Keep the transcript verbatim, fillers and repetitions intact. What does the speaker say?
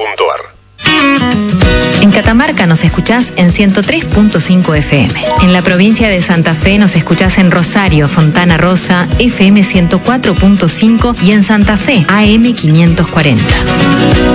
punto ar. En Catamarca nos escuchás en ciento tres punto cinco F M. En la provincia de Santa Fe nos escuchás en Rosario, Fontana Rosa, F M ciento cuatro punto cinco y en Santa Fe, A M quinientos cuarenta.